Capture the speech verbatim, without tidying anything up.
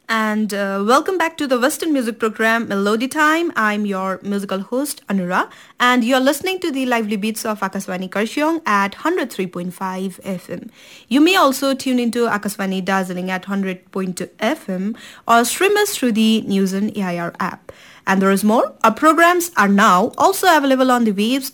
And uh, welcome back to the Western music program Melody Time. I'm your musical host Anura, and you're listening to the lively beats of Akaswani Karshiong at one hundred three point five F M. You may also tune into Akaswani Dazzling at one hundred point two F M or stream us through the News and A I R app. And there is more. Our programs are now also available on the waves